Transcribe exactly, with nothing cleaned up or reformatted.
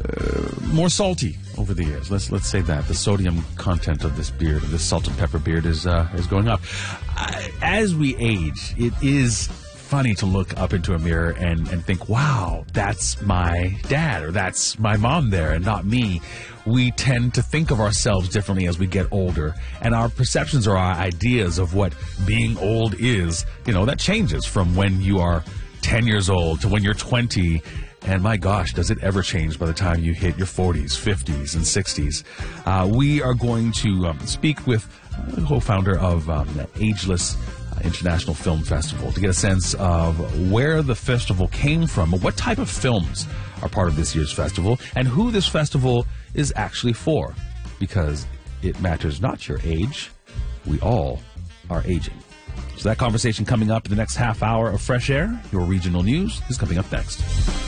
more salty over the years. Let's let's say that the sodium content of this beard, of this salt and pepper beard, is uh, is going up. Uh, as we age, it is funny to look up into a mirror and, and think, wow, that's my dad or that's my mom there and not me. We tend to think of ourselves differently as we get older, and our perceptions or our ideas of what being old is, you know, that changes from when you are ten years old to when you're twenty. And my gosh, does it ever change by the time you hit your forties, fifties, and sixties. Uh, we are going to um, speak with the co-founder of um, Ageless International Film Festival to get a sense of where the festival came from, what type of films are part of this year's festival, and who this festival is actually for. Because it matters not your age, we all are aging. So that conversation coming up in the next half hour of Fresh Air. Your regional news is coming up next.